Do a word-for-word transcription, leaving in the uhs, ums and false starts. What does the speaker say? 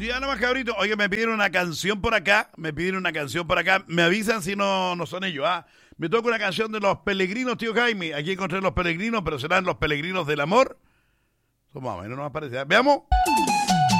Sí, Ana más cabrito. Oye, me pidieron una canción por acá. Me pidieron una canción por acá. Me avisan si no, no son ellos. ¿ah? Me toca una canción de Los Peregrinos, tío Jaime. Aquí encontré Los Peregrinos, pero serán Los Peregrinos del Amor. Eso más o menos nos aparece. ¿ah? Veamos.